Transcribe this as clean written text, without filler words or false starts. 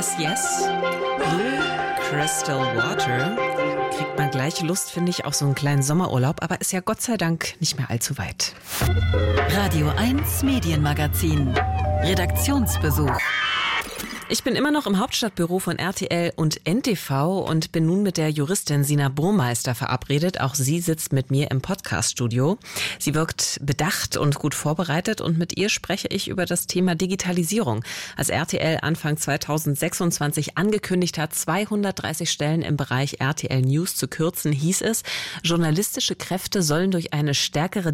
Yes, yes. Blue Crystal Water. Kriegt man gleich Lust, finde ich, auf so einen kleinen Sommerurlaub, aber ist ja Gott sei Dank nicht mehr allzu weit. Radio 1 Medienmagazin. Redaktionsbesuch. Ich bin immer noch im Hauptstadtbüro von RTL und NTV und bin nun mit der Juristin Sina Burmeister verabredet. Auch sie sitzt mit mir im Podcaststudio. Sie wirkt bedacht und gut vorbereitet und mit ihr spreche ich über das Thema Digitalisierung. Als RTL Anfang 2026 angekündigt hat, 230 Stellen im Bereich RTL News zu kürzen, hieß es, journalistische Kräfte sollen durch eine stärkere